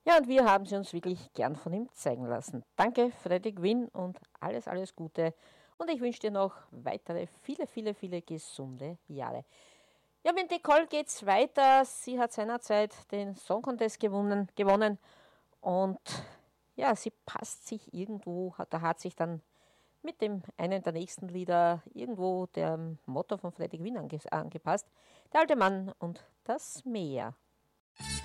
Ja, und wir haben sie uns wirklich gern von ihm zeigen lassen. Danke, Freddy Quinn, und alles, alles Gute. Und ich wünsche dir noch weitere viele, viele, viele gesunde Jahre. Ja, mit Nicole geht's weiter. Sie hat seinerzeit den Song Contest gewonnen und ja, sie passt sich irgendwo, da hat sich dann mit dem einen der nächsten Lieder irgendwo dem Motto von Freddy Quinn angepasst. Der alte Mann und das Meer.